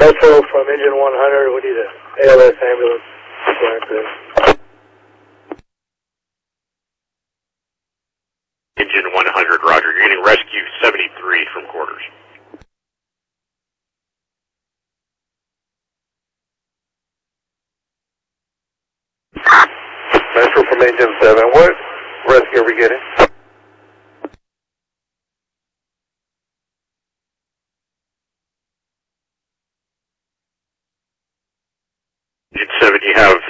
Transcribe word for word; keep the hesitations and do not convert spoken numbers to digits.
Metro from engine one hundred, we need an A L S ambulance. Engine one hundred, roger. You're getting rescue seventy-three from quarters. Metro from engine seven, what rescue are we getting? Engine seven, you have